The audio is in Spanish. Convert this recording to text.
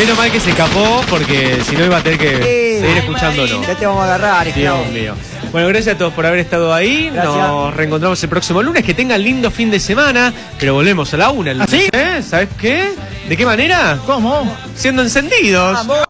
Menos mal que se escapó, porque si no iba a tener que seguir escuchándolo. Ya te vamos a agarrar, esclavo. Dios mío. Bueno, gracias a todos por haber estado ahí. Gracias. Nos reencontramos el próximo lunes. Que tengan lindo fin de semana. Pero volvemos a la 1 el lunes. ¿Ah, sí? ¿Sabes qué? ¿De qué manera? ¿Cómo? Siendo encendidos. ¡Vamos!